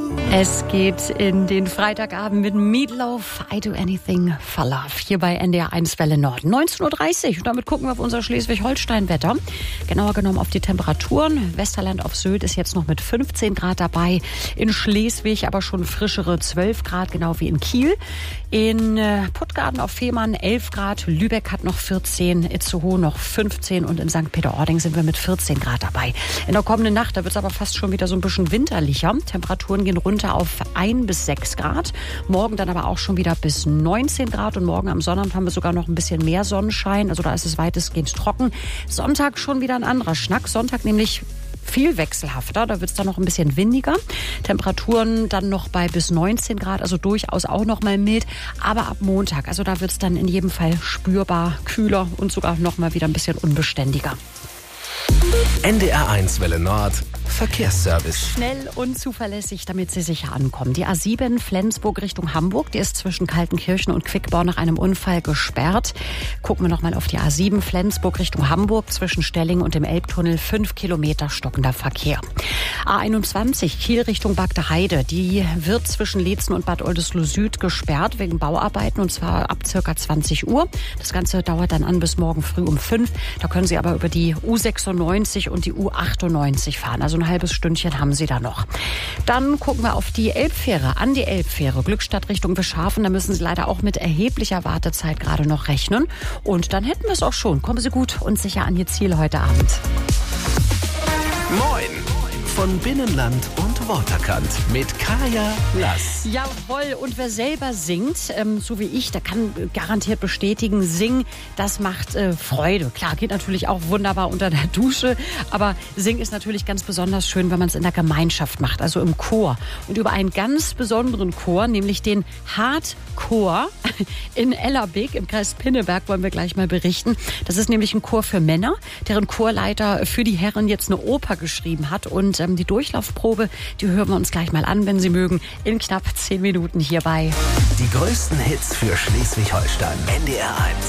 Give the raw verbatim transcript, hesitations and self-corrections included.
Es geht in den Freitagabend mit Meatloaf, I Do Anything for Love, hier bei N D R eins Welle Nord. neunzehn Uhr dreißig und damit gucken wir auf unser Schleswig-Holstein-Wetter. Genauer genommen auf die Temperaturen. Westerland auf Sylt ist jetzt noch mit fünfzehn Grad dabei. In Schleswig aber schon frischere zwölf Grad, genau wie in Kiel. In Puttgarden auf Fehmarn elf Grad. Lübeck hat noch vierzehn, Itzehoe noch fünfzehn und in Sankt Peter-Ording sind wir mit vierzehn Grad dabei. In der kommenden Nacht, da wird es aber fast schon wieder so ein bisschen winterlicher. Temperaturen gehen runter auf ein bis sechs Grad. Morgen dann aber auch schon wieder bis neunzehn Grad und morgen am Sonnabend haben wir sogar noch ein bisschen mehr Sonnenschein. Also da ist es weitestgehend trocken. Sonntag schon wieder ein anderer Schnack. Sonntag nämlich viel wechselhafter, da wird es dann noch ein bisschen windiger. Temperaturen dann noch bei bis neunzehn Grad, also durchaus auch noch mal mild. Aber ab Montag, also da wird es dann in jedem Fall spürbar kühler und sogar noch mal wieder ein bisschen unbeständiger. N D R eins Welle Nord Verkehrsservice. Schnell und zuverlässig, damit Sie sicher ankommen. Die A sieben Flensburg Richtung Hamburg, die ist zwischen Kaltenkirchen und Quickborn nach einem Unfall gesperrt. Gucken wir noch mal auf die A sieben Flensburg Richtung Hamburg, zwischen Stelling und dem Elbtunnel fünf Kilometer stockender Verkehr. A einundzwanzig Kiel Richtung Bagde Heide, die wird zwischen Leetzen und Bad Oldesloe Süd gesperrt wegen Bauarbeiten und zwar ab circa zwanzig Uhr. Das Ganze dauert dann an bis morgen früh um fünf. Da können Sie aber über die U sechsundneunzig und die U achtundneunzig fahren. Also ein halbes Stündchen haben Sie da noch. Dann gucken wir auf die Elbfähre, an die Elbfähre, Glückstadt Richtung Bischhafen. Da müssen Sie leider auch mit erheblicher Wartezeit gerade noch rechnen. Und dann hätten wir es auch schon. Kommen Sie gut und sicher an Ihr Ziel heute Abend. Moin! Von Binnenland und Waterkant mit Kaya Lass. Jawohl, und wer selber singt, ähm, so wie ich, der kann garantiert bestätigen, singen, das macht äh, Freude. Klar, geht natürlich auch wunderbar unter der Dusche, aber singen ist natürlich ganz besonders schön, wenn man es in der Gemeinschaft macht, also im Chor. Und über einen ganz besonderen Chor, nämlich den Hardchor in Ellerbeek im Kreis Pinneberg, wollen wir gleich mal berichten. Das ist nämlich ein Chor für Männer, deren Chorleiter für die Herren jetzt eine Oper geschrieben hat und ähm, die Durchlaufprobe, die hören wir uns gleich mal an, wenn Sie mögen, in knapp zehn Minuten hierbei. Die größten Hits für Schleswig-Holstein. N D R eins.